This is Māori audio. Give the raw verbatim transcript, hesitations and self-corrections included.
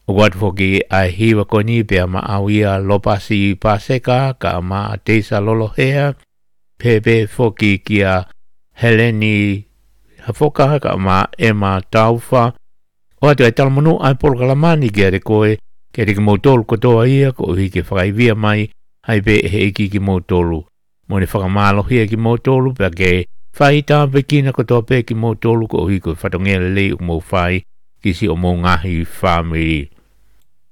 Wat foki a hiwa koni pea ma awia lopasi paseka ka ma a teisa lolohea. Pepe foki kia Heleni hafoka ka ma ema taufa. O atu ai talamanu ai polkalamani kia re koe. Kia re ki motolu kotoa ia ko hi ke whakaivia mai. Hai pe he iki ki motolu. Mo ne whakamallohia ki motolu pea ke whaita pekina kotoa pe ki motolu ko hi ko whatongea lei o mo whai. Kisi o mo ngahi family.